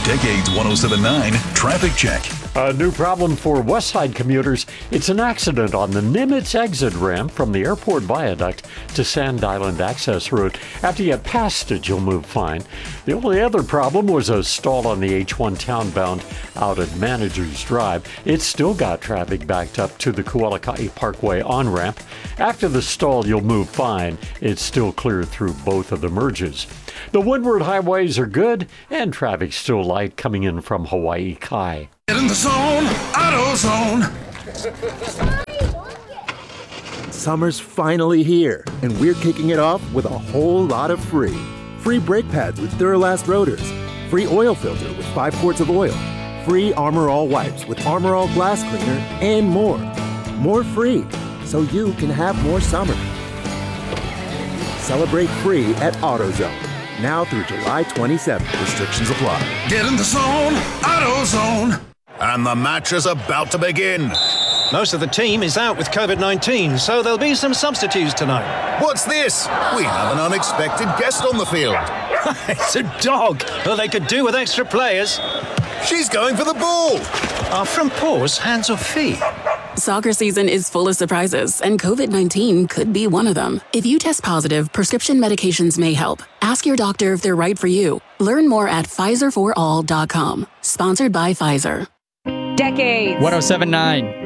Decades 107.9 Traffic Check. A new problem for West Side commuters. It's an accident on the Nimitz exit ramp from the airport viaduct to Sand Island access route. After you get past it, you'll move fine. The only other problem was a stall on the H1 townbound out at Managers Drive. It's still got traffic backed up to the Kualakai Parkway on-ramp. After the stall, you'll move fine. It's still clear through both of the merges. The windward highways are good, and traffic's still light coming in from Hawaii Kai. Get in the zone, AutoZone. Summer's finally here, and we're kicking it off with a whole lot of free. Free brake pads with Duralast rotors. Free oil filter with 5 quarts of oil. Free Armor All wipes with Armor All glass cleaner, and more. More free, so you can have more summer. Celebrate free at AutoZone. Now through July 27th. Restrictions apply. Get in the zone, AutoZone. And the match is about to begin. Most of the team is out with COVID-19, so there'll be some substitutes tonight. What's this? We have an unexpected guest on the field. It's a dog. Well, they could do with extra players. She's going for the ball. Are from paws, hands or feet? Soccer season is full of surprises, and COVID-19 could be one of them. If you test positive, prescription medications may help. Ask your doctor if they're right for you. Learn more at PfizerForAll.com. Sponsored by Pfizer. Decades. 107.9